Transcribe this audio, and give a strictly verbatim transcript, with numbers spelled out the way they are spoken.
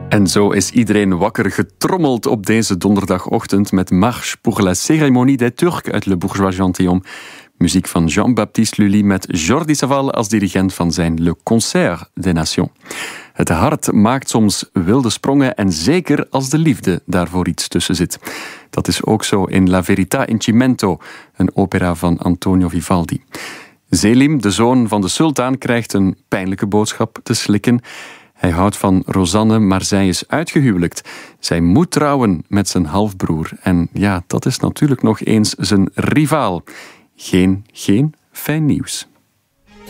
En zo is iedereen wakker getrommeld op deze donderdagochtend met Marche pour la cérémonie des Turcs uit Le Bourgeois Gentilhomme. Muziek van Jean-Baptiste Lully met Jordi Savall als dirigent van zijn Le Concert des Nations. Het hart maakt soms wilde sprongen en zeker als de liefde daarvoor iets tussen zit. Dat is ook zo in La Verità in Cimento, een opera van Antonio Vivaldi. Selim, de zoon van de sultan, krijgt een pijnlijke boodschap te slikken. Hij houdt van Rosanne, maar zij is uitgehuwelijkt. Zij moet trouwen met zijn halfbroer. En ja, dat is natuurlijk nog eens zijn rivaal. Geen, geen fijn nieuws.